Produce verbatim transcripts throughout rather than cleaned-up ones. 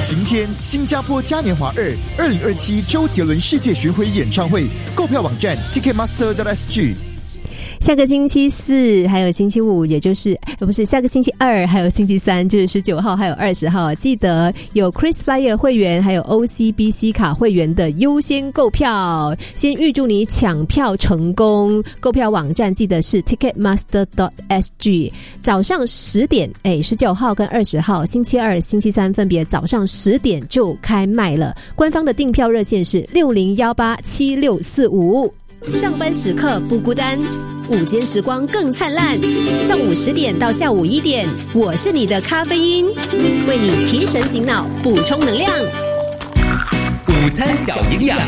晴天新加坡嘉年华二二零二七周杰伦世界巡回演唱会，购票网站 ticketmaster dot s g。 下个星期四还有星期五，也就是不是下个星期二还有星期三，就是十九号还有二十号，记得有 KrisFlyer 会员还有 O C B C 卡会员的优先购票，先预祝你抢票成功。购票网站记得是 ticketmaster dot s g。 早上十点，哎，十九号跟二十号星期二星期三分别早上十点就开卖了，官方的订票热线是六零一八七六四五。上班时刻不孤单，午间时光更灿烂。上午十点到下午一点，我是你的咖啡因，为你提神醒脑，补充能量。 午餐小营养。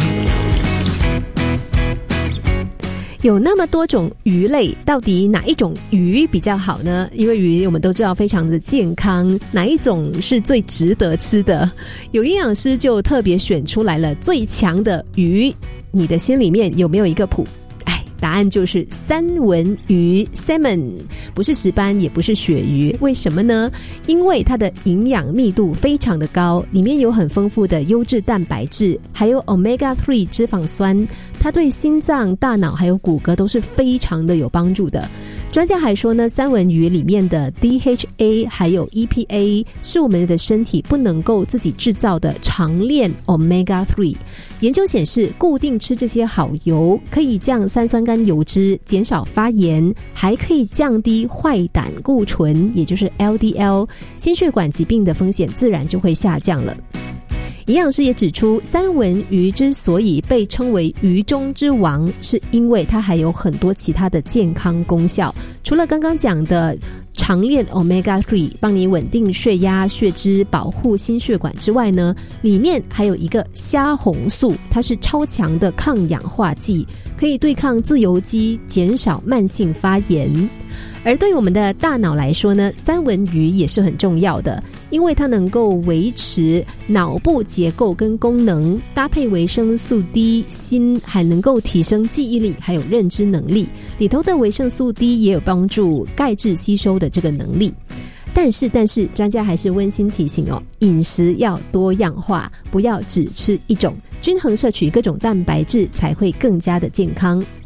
有那么多种鱼类，到底哪一种鱼比较好呢？因为鱼我们都知道非常的健康，哪一种是最值得吃的？有营养师就特别选出来了最强的鱼，你的心里面有没有一个谱？哎，答案就是三文鱼 salmon， 不是石斑也不是鳕鱼。为什么呢？因为它的营养密度非常的高，里面有很丰富的优质蛋白质，还有 omega 三 脂肪酸，它对心脏、大脑还有骨骼都是非常的有帮助的。专家还说呢，三文鱼里面的 D H A 还有 E P A 是我们的身体不能够自己制造的长链 omega 三。 研究显示，固定吃这些好油可以降三酸甘油脂，减少发炎，还可以降低坏胆固醇，也就是 L D L， 心血管疾病的风险自然就会下降了。营养师也指出，三文鱼之所以被称为鱼中之王，是因为它还有很多其他的健康功效。除了刚刚讲的长链 omega 三 帮你稳定血压、血脂、保护心血管之外呢，里面还有一个虾红素，它是超强的抗氧化剂，可以对抗自由基，减少慢性发炎。而对我们的大脑来说呢，三文鱼也是很重要的，因为它能够维持脑部结构跟功能，搭配维生素 D， 锌还能够提升记忆力还有认知能力，里头的维生素 D 也有帮助钙质吸收的这个能力。但是但是专家还是温馨提醒哦，饮食要多样化，不要只吃一种，均衡摄取各种蛋白质才会更加的健康。